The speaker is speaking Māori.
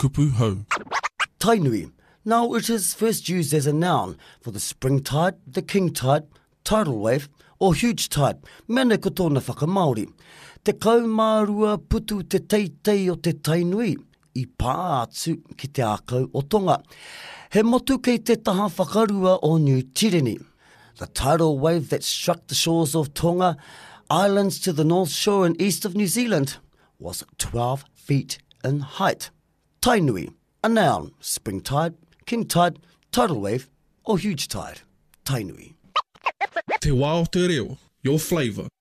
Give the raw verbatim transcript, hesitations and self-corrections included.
kupu hau. Tainui. Now it is first used as a noun for the spring tide, the king tide, tidal wave, or huge tide. Mene ko tōna whakamaori. Te kaumārua putu te teitei o te tainui, I pā atu ki te ākau o Tonga. He motu kei te taha whakarua o New Tireni. The tidal wave that struck the shores of Tonga, islands to the north shore and east of New Zealand, was twelve feet in height. Tainui, a noun, spring tide, king tide, tidal wave, or huge tide. Tainui. Te wā o te reo, your flavour.